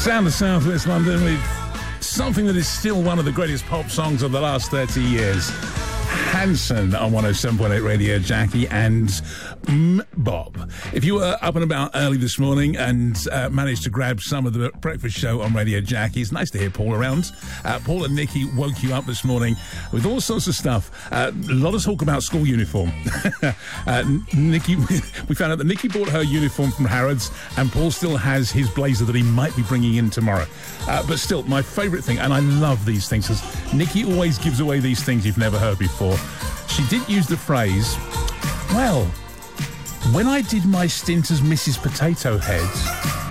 Sound of South West London with something that is still one of the greatest pop songs of the last 30 years. Hanson on 107.8 Radio Jackie and Bob. If you were up and about early this morning and managed to grab some of the breakfast show on Radio Jackie, it's nice to hear Paul around. Paul and Nikki woke you up this morning with all sorts of stuff. A lot of talk about school uniform. Nikki, we found out that Nikki bought her uniform from Harrods and Paul still has his blazer that he might be bringing in tomorrow. But still, my favourite thing, and I love these things, because Nikki always gives away these things you've never heard before. She did use the phrase, well, when I did my stint as Mrs. Potato Head,